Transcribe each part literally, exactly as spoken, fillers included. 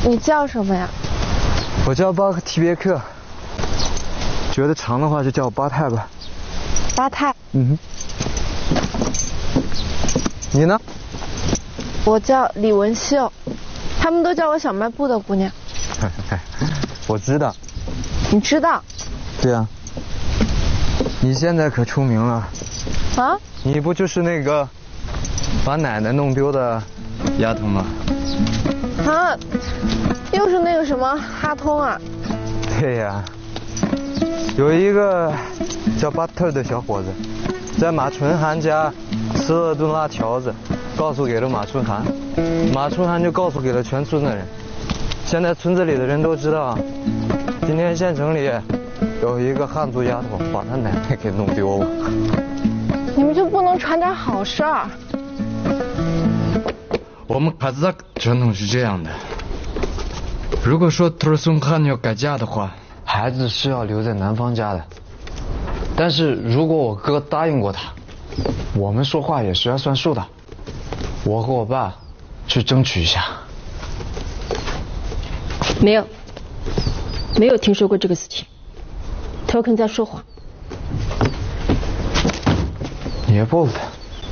你叫什么呀？ 我叫巴克提别克，觉得长的话就叫我巴泰吧。 巴泰。 嗯哼。你呢？ 我叫李文秀，他们都叫我小卖部的姑娘。 我知道。 你知道？ 对啊。你现在可出名了。 啊？ 你不就是那个把奶奶弄丢的丫头吗？ 啊，又是那个什么哈通啊？ 对呀，有一个叫巴特的小伙子，在马春涵家吃了顿辣条子，告诉给了马春涵，马春涵就告诉给了全村的人。现在村子里的人都知道，今天县城里有一个汉族丫头把她奶奶给弄丢了。 你们就不能传点好事儿？ 我们卡扎克传统是这样的，如果说托尔松汉要改嫁的话，孩子是要留在男方家的。但是如果我哥答应过他，我们说话也是要算数的。我和我爸去争取一下。 没有，没有听说过这个事情。托肯在说谎。 也不的。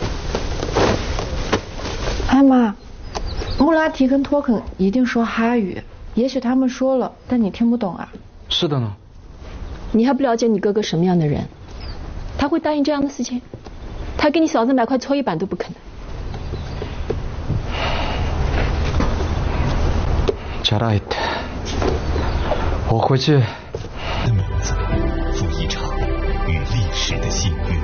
哎妈，穆拉提跟托肯一定说哈语，也许他们说了，但你听不懂啊。 是的呢。 你还不了解你哥哥什么样的人？他会答应这样的事情？他给你嫂子买块搓衣板都不肯的。 加拉伊特，我回去。 的名字，赴一场与历史的相遇。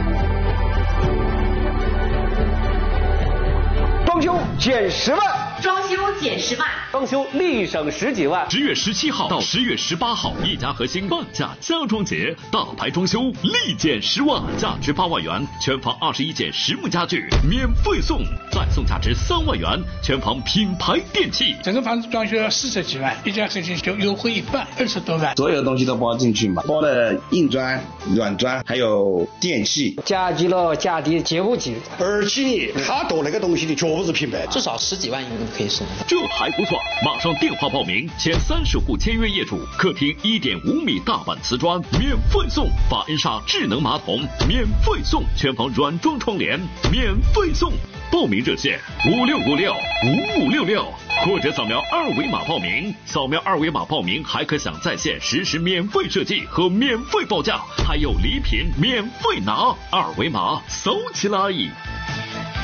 装修减十万， 装修减十万， 装修立省十几万。 十月十七号到十月十八号，一家核心半价家装节，大牌装修立减十万，价值八万元，全房二十一件实木家具免费送，再送价值三万元，全房品牌电器。 整个房子装修要四十几万，一家核心就优惠一半，二十多万。 所有东西都包进去嘛，包了硬砖、软砖，还有电器， 价低了价低接不起。 而且他做那个东西的绝不是品牌， 至少十几万应该可以送。 这还不错，马上电话报名，前三十户签约业主，客厅一点五米大板瓷砖免费送，法恩莎智能马桶免费送，全房软装窗帘免费送。报名热线五六五六五五六六，或者扫描二维码报名。扫描二维码报名还可享在线实时免费设计和免费报价，还有礼品免费拿。二维码扫起来。